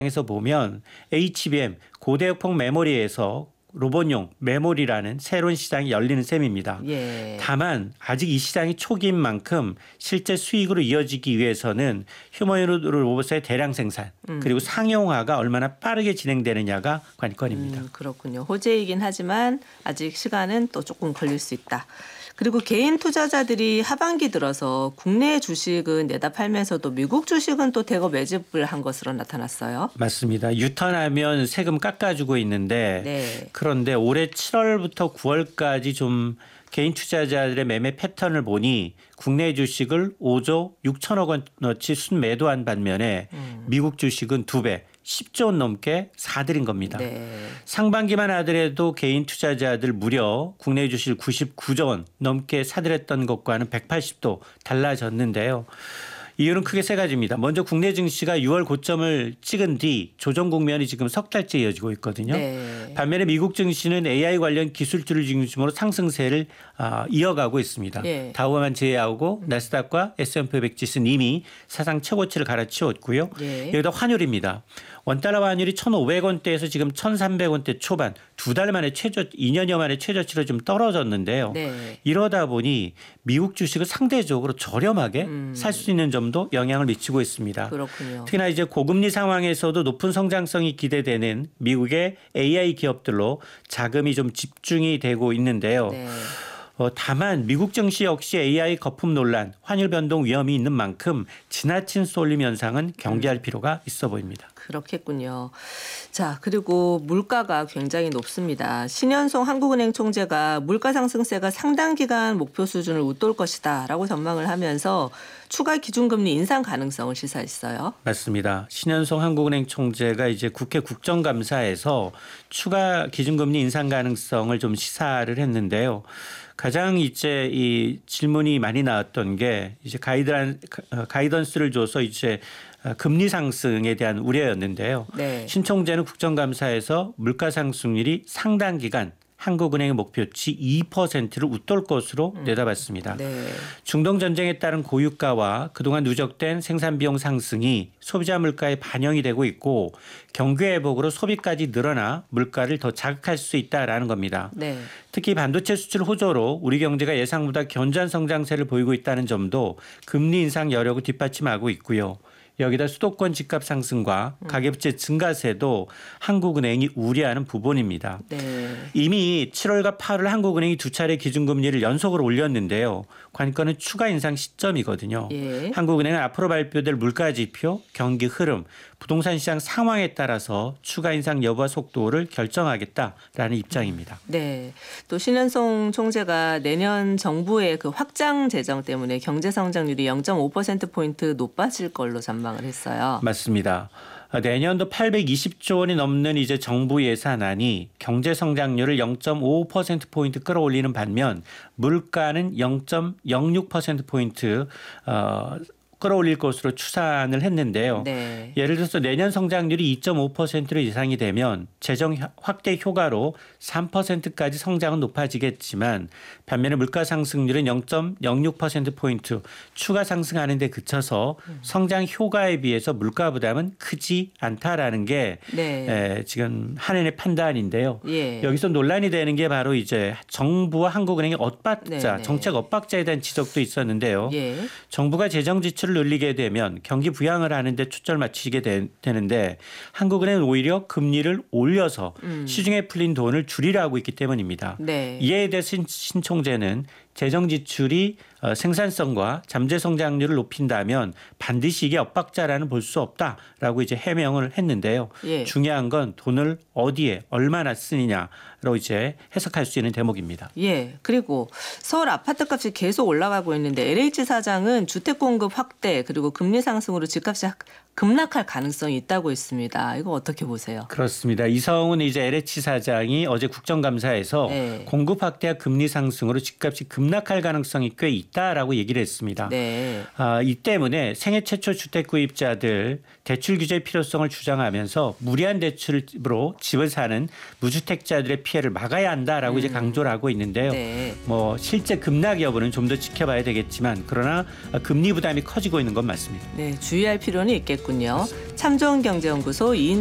에서 보면 HBM 고대역폭 메모리에서 로봇용 메모리라는 새로운 시장이 열리는 셈입니다. 예. 다만 아직 이 시장이 초기인 만큼 실제 수익으로 이어지기 위해서는 휴머노이드 로봇의 대량 생산 그리고 상용화가 얼마나 빠르게 진행되느냐가 관건입니다. 그렇군요. 호재이긴 하지만 아직 시간은 또 조금 걸릴 수 있다. 그리고 개인 투자자들이 하반기 들어서 국내 주식은 내다 팔면서도 미국 주식은 또 대거 매집을 한 것으로 나타났어요. 맞습니다. 유턴하면 세금 깎아주고 있는데 네. 그런데 올해 7월부터 9월까지 좀 개인 투자자들의 매매 패턴을 보니 국내 주식을 5조 6천억 원어치 순매도한 반면에 미국 주식은 2배 10조 원 넘게 사들인 겁니다. 네. 상반기만 하더라도 개인 투자자들 무려 국내 주식 99조 원 넘게 사들였던 것과는 180도 달라졌는데요. 이유는 크게 세 가지입니다. 먼저 국내 증시가 6월 고점을 찍은 뒤 조정 국면이 지금 석 달째 이어지고 있거든요. 네. 반면에 미국 증시는 AI 관련 기술주를 중심으로 상승세를 이어가고 있습니다. 예. 다우만 제외하고 나스닥과 S&P 500 지수는 이미 사상 최고치를 갈아치웠고요. 예. 여기다 환율입니다. 원달러 환율이 1,500원대에서 지금 1,300원대 초반 두 달 만에 2년여 만에 최저치로 좀 떨어졌는데요. 네. 이러다 보니 미국 주식을 상대적으로 저렴하게 살 수 있는 점도 영향을 미치고 있습니다. 그렇군요. 특히나 이제 고금리 상황에서도 높은 성장성이 기대되는 미국의 AI 기업들로 자금이 좀 집중이 되고 있는데요. 네. 다만 미국 증시 역시 AI 거품 논란, 환율 변동 위험이 있는 만큼 지나친 쏠림 현상은 경계할 필요가 있어 보입니다. 그렇겠군요. 자, 그리고 물가가 굉장히 높습니다. 신현송 한국은행 총재가 물가 상승세가 상당 기간 목표 수준을 웃돌 것이다라고 전망을 하면서 추가 기준금리 인상 가능성을 시사했어요. 맞습니다. 신현송 한국은행 총재가 이제 국회 국정감사에서 추가 기준금리 인상 가능성을 좀 시사를 했는데요. 가장 이제 이 질문이 많이 나왔던 게 이제 가이던스를 줘서 이제 금리 상승에 대한 우려였는데요. 네. 신 총재는 국정감사에서 물가 상승률이 상당 기간 한국은행의 목표치 2%를 웃돌 것으로 내다봤습니다. 네. 중동 전쟁에 따른 고유가와 그동안 누적된 생산 비용 상승이 소비자 물가에 반영이 되고 있고 경기 회복으로 소비까지 늘어나 물가를 더 자극할 수 있다라는 겁니다. 네. 특히 반도체 수출 호조로 우리 경제가 예상보다 견조한 성장세를 보이고 있다는 점도 금리 인상 여력을 뒷받침하고 있고요. 여기다 수도권 집값 상승과 가계부채 증가세도 한국은행이 우려하는 부분입니다. 네. 이미 7월과 8월 한국은행이 두 차례 기준금리를 연속으로 올렸는데요. 관건은 추가 인상 시점이거든요. 예. 한국은행은 앞으로 발표될 물가지표, 경기 흐름, 부동산 시장 상황에 따라서 추가 인상 여부와 속도를 결정하겠다라는 입장입니다. 네. 또 신현송 총재가 내년 정부의 그 확장 재정 때문에 경제 성장률이 0.5%포인트 높아질 걸로 전망을 했어요. 맞습니다. 내년도 820조 원이 넘는 이제 정부 예산안이 경제 성장률을 0.5%포인트 끌어올리는 반면 물가는 0.06%포인트 끌어올릴 것으로 추산을 했는데요. 네. 예를 들어서 내년 성장률이 2.5%로 예상이 되면 재정 확대 효과로 3%까지 성장은 높아지겠지만 반면에 물가 상승률은 0.06%포인트 추가 상승하는 데 그쳐서 성장 효과에 비해서 물가 부담은 크지 않다라는 게 네. 지금 한은의 판단인데요. 예. 여기서 논란이 되는 게 바로 이제 정부와 한국은행의 엇박자, 네. 정책 엇박자에 대한 지적도 있었는데요. 예. 정부가 재정 지출을 늘리게 되면 경기 부양을 하는데 초점을 맞추게 되는데 한국은행은 오히려 금리를 올려서 시중에 풀린 돈을 줄이려 하고 있기 때문입니다. 네. 이에 대해서 신 총재는 재정 지출이 생산성과 잠재 성장률을 높인다면 반드시 이게 엇박자라는 볼 수 없다라고 이제 해명을 했는데요. 예. 중요한 건 돈을 어디에 얼마나 쓰느냐로 이제 해석할 수 있는 대목입니다. 예. 그리고 서울 아파트값이 계속 올라가고 있는데 LH 사장은 주택 공급 확대 그리고 금리 상승으로 집값이 급락할 가능성이 있다고 있습니다. 이거 어떻게 보세요? 그렇습니다. 이성훈 이제 LH 사장이 어제 국정감사에서 네. 공급 확대와 금리 상승으로 집값이 급락할 가능성이 꽤 있다라고 얘기를 했습니다. 네. 이 때문에 생애 최초 주택 구입자들 대출 규제 필요성을 주장하면서 무리한 대출로 집을 사는 무주택자들의 피해를 막아야 한다라고 이제 강조를 하고 있는데요. 네. 뭐 실제 급락 여부는 좀 더 지켜봐야 되겠지만 그러나 금리 부담이 커지고 있는 건 맞습니다. 네, 주의할 필요는 있겠군요. 참좋은경제연구소